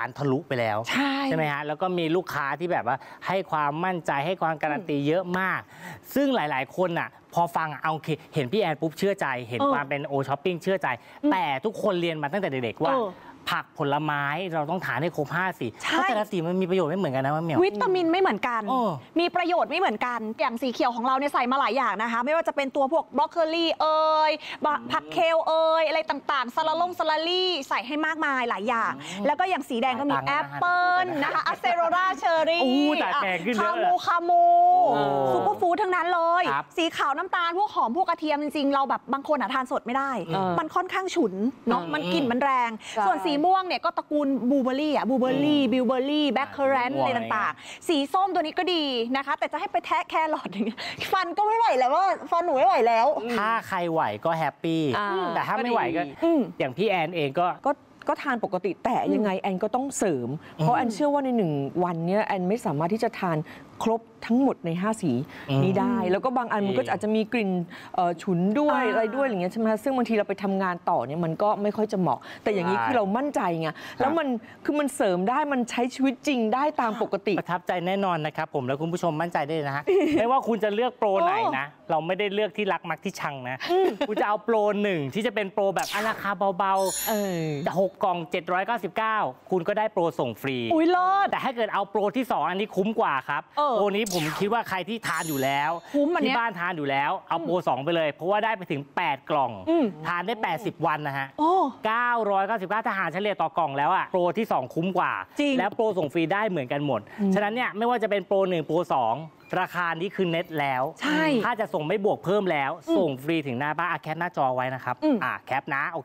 านทะลุไปแล้วใช่ไหมฮะแล้วก็มีลูกค้าที่แบบว่าให้ความมั่นใจให้ความการันตีเยอะมากซึ่งหลายๆคนน่ะพอฟังโอเคเห็นพี่แอนปุ๊บเชื่อใจเห็นความเป็นโอช้อปปิ้งเชื่อใจแต่ทุกคนเรียนมาตั้งแต่เด็กๆว่าผักผลไม้เราต้องทานให้ครบ5 สีเพราะแต่ละสีมันมีประโยชน์ไม่เหมือนกันนะว่าเหมียววิตามินไม่เหมือนกันมีประโยชน์ไม่เหมือนกันอย่างสีเขียวของเราเนี่ยใส่มาหลายอย่างนะคะไม่ว่าจะเป็นตัวพวกบรอกโคลีผักเคลอะไรต่างๆสลัดลี่ใส่ให้มากมายหลายอย่างแล้วก็อย่างสีแดงก็มีแอปเปิ้ลนะคะอะเซโรราเชอร์รี่คามูซุปเปอร์ฟู้ดทั้งนั้นเลยสีขาวน้ำตาลพวกหอมพวกกระเทียมจริงๆเราแบบบางคนทานสดไม่ได้มันค่อนข้างฉุนเนาะมันกลิ่นมันแรงส่วนสีม่วงเนี่ยก็ตระกูลบลูเบอร์รี่บิวเบอร์รี่แบล็คเคอร์แรนต์อะไรต่างๆสีส้มตัวนี้ก็ดีนะคะแต่จะให้ไปแทะแครอทอย่างเงี้ยฟันก็ไม่ไหวแล้วว่าฟันหนูไม่ไหวแล้วถ้าใครไหวก็แฮปปี้แต่ถ้าไม่ไหวก็อย่างพี่แอนเองก็ทานปกติแต่ยังไงแอนก็ต้องเสริมเพราะแอนเชื่อว่าใน1 วันนี้แอนไม่สามารถที่จะทานครบทั้งหมดใน5 สีนี้ได้แล้วก็บางอันมันก็อาจจะมีกลิ่นฉุนด้วยอะไรด้วยอย่างเงี้ยใช่ไหมซึ่งบางทีเราไปทำงานต่อเนี่ยมันก็ไม่ค่อยจะเหมาะแต่อย่างนี้คือเรามั่นใจไงแล้วมันเสริมได้มันใช้ชีวิตจริงได้ตามปกติประทับใจแน่นอนนะครับผมแล้วคุณผู้ชมมั่นใจได้นะฮะไม่ว่าคุณจะเลือกโปรไหนนะเราไม่ได้เลือกที่รักมักที่ชังนะคุณจะเอาโปร1ที่จะเป็นโปรแบบราคาเบาๆ6 กล่อง799คุณก็ได้โปรส่งฟรีแต่ถ้าเกิดเอาโปรที่2อันนี้คุ้มกว่าครับโปรนี้ผมคิดว่าใครที่ทานอยู่แล้วที่บ้านทานอยู่แล้วเอาโปร2ไปเลยเพราะว่าได้ไปถึง8 กล่องทานได้80 วันนะฮะ999ถ้าหารเฉลี่ยต่อกล่องแล้วอะโปรที่2คุ้มกว่าแล้วโปรส่งฟรีได้เหมือนกันหมดฉะนั้นเนี่ยไม่ว่าจะเป็นโปร1โปร2ราคานี้คือเน็ตแล้วถ้าจะส่งไม่บวกเพิ่มแล้วส่งฟรีถึงหน้าบ้านแคปหน้าจอไว้นะครับแคปนะโอเค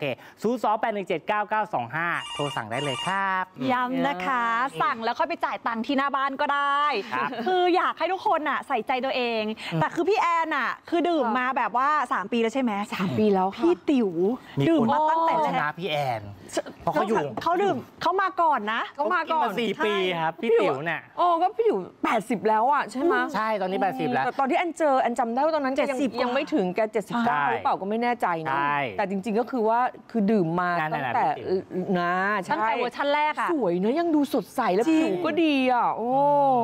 02-817-9925โทรสั่งได้เลยครับย้ำนะคะสั่งแล้วค่อยไปจ่ายตังค์ที่หน้าบ้านก็ได้คืออยากให้ทุกคนใส่ใจตัวเองแต่คือพี่แอนคือดื่มมาแบบว่า3 ปีแล้วใช่ไหม 3 ปีแล้วพี่ติ๋วดื่มมาตั้งแต่แรกนะพี่แอนเพราะเขาอยู่เขาดื่มเขามาก่อนนะเขามาก่อน4 ปีครับพี่ติ๋วเนี่ยก็พี่ติ๋ว80แล้วอ่ะใช่ไหมใช่ตอนนี้80แล้วแต่ตอนที่แอนจำได้ว่าตอนนั้น70ยังไม่ถึงแก79หรือเปล่าก็ไม่แน่ใจนะแต่จริงๆก็คือว่าคือดื่มมาตั้งแต่ตั้งแต่เวอร์ชันแรกสวยนะยังดูสดใสแล้วผิวก็ดีอ่ะโอ้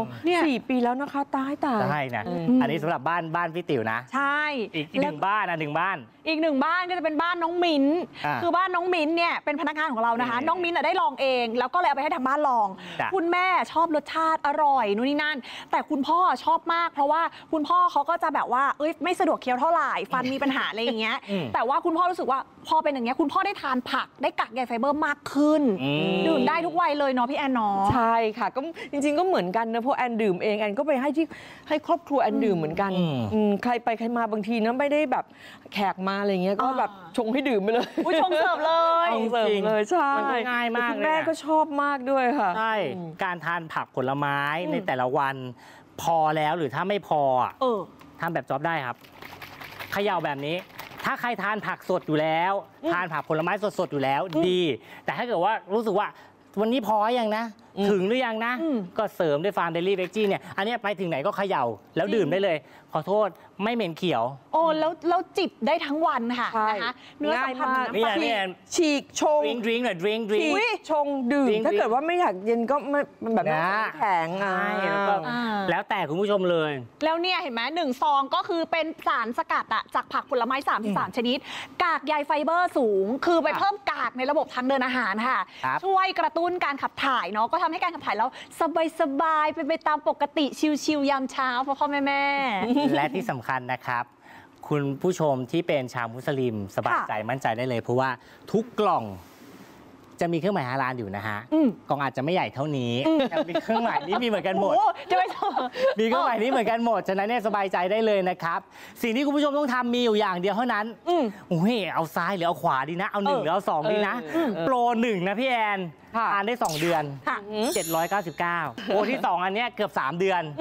4 ปีแล้วนะคะตายใช่นะอันนี้สำหรับบ้านพี่ติ๋วนะใช่อีก1 บ้านอีก1 บ้านก็จะเป็นบ้านน้องมิ้นคือบ้านน้องมิ้นเนี่ยเป็นพนักงานของเรานะคะน้องมิ้นได้ลองเองแล้วก็เลยเอาไปให้ทางบ้านลองคุณแม่ชอบรสชาติอร่อยนู่นนี่นั่นแต่คุณพ่อชอบมากเพราะว่าคุณพ่อเขาก็จะแบบว่าไม่สะดวกเคี้ยวเท่าไหร่ฟันมีปัญหาอะไรอย่างเงี้ยแต่ว่าคุณพ่อรู้สึกว่าพอเป็นอย่างเงี้ยคุณพ่อได้ทานผักได้กักใยไฟเบอร์มากขึ้นดื่มได้ทุกวัยเลยเนาะพี่แอนเนาะใช่ค่ะก็จริงๆก็เหมือนกันนะเพราะแอนดื่มเองแอนก็ไปให้ครอบครัวแอนดื่มเหมือนกันใครไปใครมาบางทีนะไม่ได้แบบแขกมาอะไรเงี้ยก็แบบชงให้ดื่มไปเลยชงเสิร์ฟเลยชงเสิร์ฟเลยใช่มันง่ายมากเลยแม่ก็ชอบมากด้วยค่ะใช่การทานผักผลไม้ในแต่ละวันพอแล้วหรือถ้าไม่พอทำแบบจ๊อบได้ครับเขย่าแบบนี้ถ้าใครทานผักสดอยู่แล้วทานผักผลไม้สดๆอยู่แล้วดีแต่ถ้าเกิดว่ารู้สึกว่าวันนี้พอยังนะถึงหรือยังนะก็เสริมด้วยฟาร์มเดลี่เวจจี้เนี่ยอันนี้ไปถึงไหนก็เขย่าแล้วดื่มได้เลยขอโทษไม่เหม็นเขียวแล้วจิบได้ทั้งวันค่ะนะคะเนื้อสัมผัสนี่ฉีกชงดริงก์หน่อยดริงก์ชงดื่มถ้าเกิดว่าไม่อยากเย็นก็มันแบบแข็งแล้วแต่คุณผู้ชมเลยแล้วเนี่ยเห็นไหม1 ซองก็คือเป็นสารสกัดจากผักผลไม้33 ชนิดกากใยไฟเบอร์สูงคือไปเพิ่มกากในระบบทางเดินอาหารค่ะช่วยกระตุ้นการขับถ่ายเนาะก็ทำให้การขับถ่ายเราสบายไปตามปกติชิลๆยามเช้าพ่อแม่และที่สำคัญนะครับคุณผู้ชมที่เป็นชาวมุสลิมสบายใจมั่นใจได้เลยเพราะว่าทุกกล่องจะมีเครื่องหมายฮาลาลอยู่นะฮะกล่องอาจจะไม่ใหญ่เท่านี้แต่มีเครื่องหมายนี้มีเหมือนกันหมดมีเครื่องหมายนี้เหมือนกันหมดฉะนั้นเนี่ยสบายใจได้เลยนะครับสิ่งที่คุณผู้ชมต้องทำมีอยู่อย่างเดียวเท่านั้นเอาซ้ายหรือเอาขวาดีนะเอา1หรือเอา2ดีนะโปร1นะพี่แอนทานได้2 เดือน799โปรที่2อันนี้เกือบ3 เดือน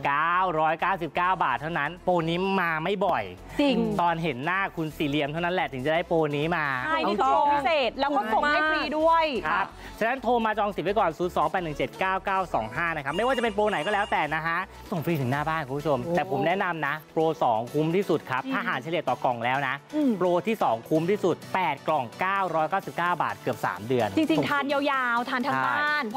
999 บาทเท่านั้นโปรนี้มาไม่บ่อยจริงตอนเห็นหน้าคุณสี่เหลี่ยมเท่านั้นแหละถึงจะได้โปรนี้มาใช่นี่โปรพิเศษแล้วก็ส่งให้ฟรีด้วยครับฉะนั้นโทรมาจองสิทธิ์ไว้ก่อน02-817-9925นะครับไม่ว่าจะเป็นโปรไหนก็แล้วแต่นะฮะส่งฟรีถึงหน้าบ้านคุณผู้ชมแต่ผมแนะนำนะโปร2คุ้มที่สุดครับถ้าหารเฉลี่ยต่อกล่องแล้วนะโปรที่2คุ้มที่สุด8 กล่อง999 บาทเกือบ3 เดือนจริงๆทานยาวๆทานทั้งบ้าน